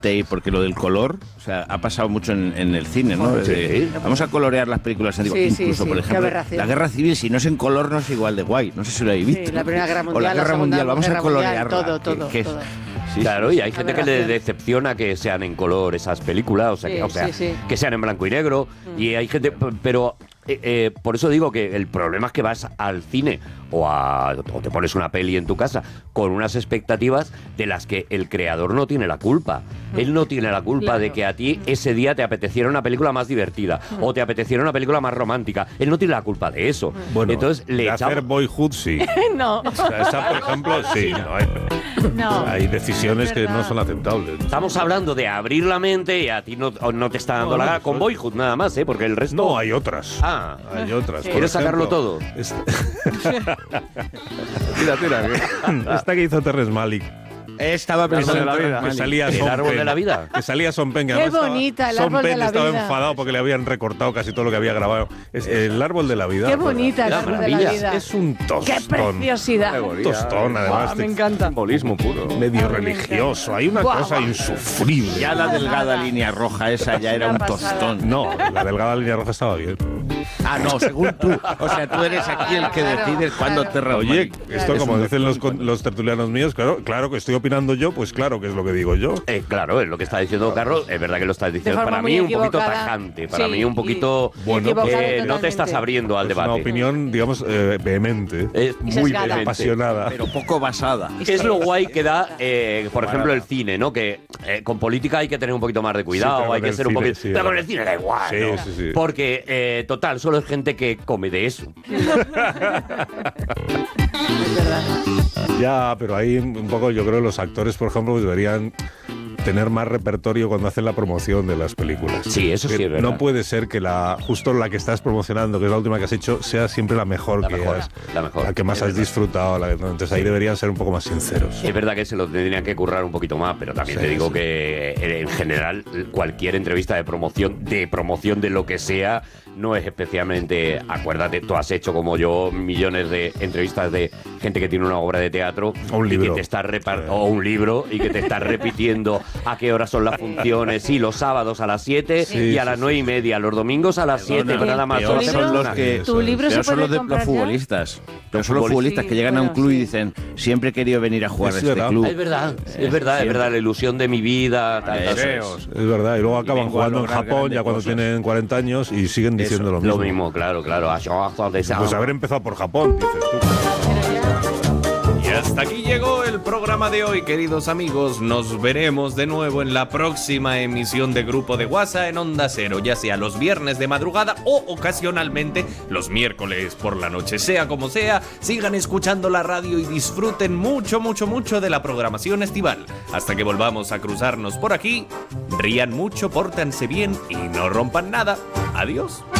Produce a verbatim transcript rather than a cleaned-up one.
tape, porque lo del color, o sea, ha pasado mucho en, en el cine, ¿no? Sí. De, vamos a colorear las películas antiguas. Sí, Incluso, sí, por sí, ejemplo, la Guerra Civil, si no es en color, no es igual de guay. No sé si lo habéis visto. Sí, la Primera Guerra Mundial, o la Guerra la Segunda Mundial, vamos Guerra a colorearla. Mundial, todo, todo, que, que todo. Sí, claro, sí, y hay gente que le decepciona que sean en color esas películas, o sea, Sí, que, o sea sí, sí. que sean en blanco y negro, Mm. y hay gente, pero eh, eh, por eso digo que el problema es que vas al cine o, a, o te pones una peli en tu casa con unas expectativas de las que el creador no tiene la culpa. Mm. Él no tiene la culpa Claro. de que a ti ese día te apeteciera una película más divertida Mm. o te apeteciera una película más romántica. Él no tiene la culpa de eso. Bueno, Entonces le de echamos... hacer Boyhood, sí. No. O sea, esa, por ejemplo, sí. No, hay, No. hay decisiones Es que no verdad. son aceptables. Estamos hablando de abrir la mente y a ti no, no te está dando No, la no, gana con eso- Boyhood nada más, ¿eh? Porque el resto... No, hay otras. Ah, Hay otras. Sí. Por ¿quieres sacarlo ejemplo, todo? Esta, Tira, tira. esta que hizo Terrence Malick. Estaba pensando en la vida. Que salía ¿El Son árbol Penn, de la vida? Que salía Son Penn. que Qué además estaba- bonita, el Son árbol de Penn la estaba vida. enfadado porque le habían recortado casi todo lo que había grabado. Es el árbol de la vida. Qué ¿verdad? bonita el La árbol de la maravilla. vida. Es un tostón. Qué preciosidad. Un tostón, además. Guau, me de- encanta. Simbolismo puro. medio Ah, me religioso. Hay una Guau, cosa guau. insufrible. Ya la delgada Nada. línea roja esa ya era Una un pasada. tostón. No, la delgada línea roja estaba bien. Ah, no, según tú. O sea, tú eres aquí el que Claro, decides cuándo claro. te Oye, reúnes. esto Es como un dicen los, doctor, con- los tertulianos míos, claro, claro que estoy opinando yo, pues claro que es lo que digo yo. Eh, claro, es lo que está diciendo Carlos, es verdad que lo estás diciendo. forma Para muy mí un poquito equivocada. tajante, para Sí, mí un y- poquito... y Bueno, equivocada eh, no te totalmente. estás abriendo al Es una debate. opinión, digamos, eh, vehemente, Es Y muy sesgada. vehemente. apasionada. Pero poco basada. ¿Qué es lo guay que da, eh, por ejemplo, el cine, ¿no? Que eh, con política hay que tener un poquito más de cuidado, Sí, pero hay con que el ser un cine, poquito... sí, pero con es el cine da igual, Sí, ¿no? sí, sí. Porque, eh, total, solo es gente que come de eso. Es verdad. Ya, pero ahí un poco yo creo que los actores, por ejemplo, deberían tener más repertorio cuando hacen la promoción de las películas. Sí, eso sí Que es verdad. No puede ser que la justo la que estás promocionando, que es la última que has hecho, sea siempre la mejor La que mejor, has, la mejor. que más Es has verdad. disfrutado. La, ¿no? Entonces ahí deberían ser un poco más sinceros. Es verdad que se lo tendrían que currar un poquito más, pero también Sí, te digo sí. que eh, en general cualquier entrevista de promoción, de promoción de lo que sea, no es especialmente, acuérdate, tú has hecho como yo millones de entrevistas de gente que tiene una obra de teatro O un y libro. que te está repar- Sí. o un libro y que te está repitiendo a qué horas son las funciones, sí, los sábados a las siete Sí, y a sí, las sí. nueve y media, los domingos a las siete, pero nada más. Peor ¿Tu son libro? los que, ¿Tu libro peor se son puede los de comprar los ya? futbolistas. Pero son los Futbol- futbolistas sí, que llegan a un bueno, club y sí. dicen, siempre he querido venir a jugar Es a este verdad. club. Es verdad, es verdad, es verdad, la ilusión de mi vida. tal, tal, Deseos. Es verdad, y luego acaban vengo a jugando en lograr Japón grandes ya cuando cosas. tienen cuarenta años y siguen diciendo lo mismo. Lo mismo, claro, claro. Pues haber empezado por Japón, dices tú. Pero ya. Y hasta aquí llegó el programa de hoy, queridos amigos. Nos veremos de nuevo en la próxima emisión de Grupo de WhatsApp en Onda Cero, ya sea los viernes de madrugada o ocasionalmente los miércoles por la noche. Sea como sea, sigan escuchando la radio y disfruten mucho, mucho, mucho de la programación estival. Hasta que volvamos a cruzarnos por aquí, rían mucho, pórtense bien y no rompan nada. Adiós.